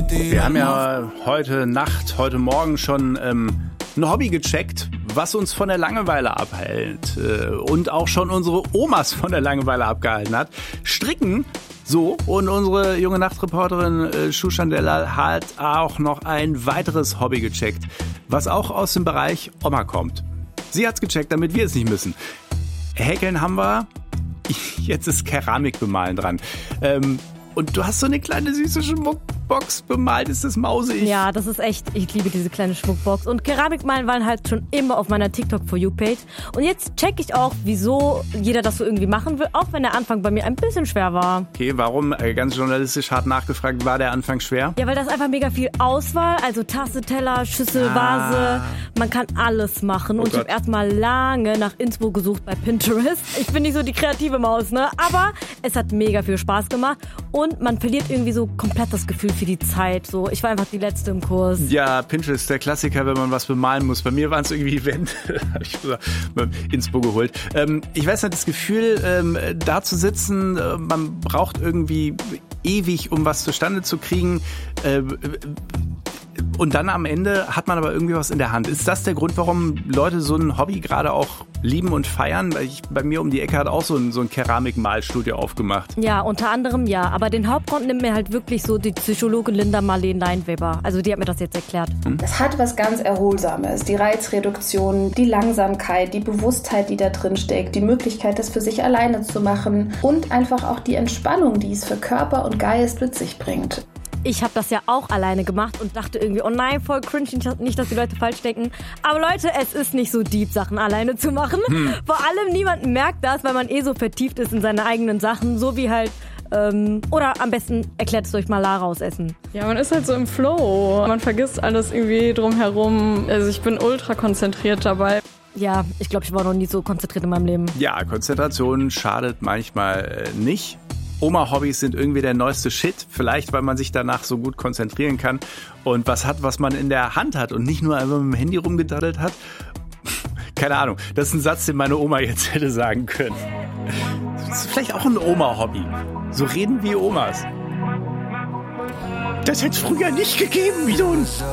Wir haben ja heute Morgen schon ein Hobby gecheckt, was uns von der Langeweile abhält und auch schon unsere Omas von der Langeweile abgehalten hat. Stricken. So, und unsere junge Nachtreporterin Shushan Delal hat auch noch ein weiteres Hobby gecheckt, was auch aus dem Bereich Oma kommt. Sie hat's gecheckt, damit wir es nicht müssen. Häkeln haben wir, jetzt ist Keramikbemalen dran. Und du hast so eine kleine süße Schmuckbox bemalt, ist das mausig? Ja, das ist echt, ich liebe diese kleine Schmuckbox. Und Keramikmalen waren halt schon immer auf meiner TikTok-For-You-Page. Und jetzt check ich auch, wieso jeder das so irgendwie machen will, auch wenn der Anfang bei mir ein bisschen schwer war. Okay, warum, ganz journalistisch hart nachgefragt, war der Anfang schwer? Ja, weil das einfach mega viel Auswahl, also Tasse, Teller, Schüssel, Vase, man kann alles machen. Und ich habe erstmal lange nach Inspo gesucht bei Pinterest. Ich bin nicht so die kreative Maus, ne? Aber es hat mega viel Spaß gemacht. Und man verliert irgendwie so komplett das Gefühl für die Zeit. So, ich war einfach die Letzte im Kurs. Ja, Pinterest, der Klassiker, wenn man was bemalen muss. Bei mir waren es irgendwie Wände, habe ich Inspo geholt. Ich weiß nicht, das Gefühl, da zu sitzen, man braucht irgendwie ewig, um was zustande zu kriegen. Und dann am Ende hat man aber irgendwie was in der Hand. Ist das der Grund, warum Leute so ein Hobby gerade auch lieben und feiern? Weil bei mir um die Ecke hat auch so ein Keramikmalstudio aufgemacht. Ja, unter anderem ja. Aber den Hauptgrund nimmt mir halt wirklich so die Psychologin Linda Marleen Leinweber. Also die hat mir das jetzt erklärt. Es hat was ganz Erholsames. Die Reizreduktion, die Langsamkeit, die Bewusstheit, die da drin steckt, die Möglichkeit, das für sich alleine zu machen und einfach auch die Entspannung, die es für Körper und Geist mit sich bringt. Ich habe das ja auch alleine gemacht und dachte irgendwie, oh nein, voll cringe, nicht, dass die Leute falsch denken. Aber Leute, es ist nicht so deep, Sachen alleine zu machen. Vor allem niemand merkt das, weil man so vertieft ist in seine eigenen Sachen, so wie halt, oder am besten erklärt es euch mal Lara aus Essen. Ja, man ist halt so im Flow. Man vergisst alles irgendwie drumherum. Also ich bin ultra konzentriert dabei. Ja, ich glaube, ich war noch nie so konzentriert in meinem Leben. Ja, Konzentration schadet manchmal nicht. Oma-Hobbys sind irgendwie der neueste Shit. Vielleicht, weil man sich danach so gut konzentrieren kann und was hat, was man in der Hand hat und nicht nur einfach mit dem Handy rumgedaddelt hat. Keine Ahnung. Das ist ein Satz, den meine Oma jetzt hätte sagen können. Das ist vielleicht auch ein Oma-Hobby. So reden wie Omas. Das hätte es früher nicht gegeben, wie du uns.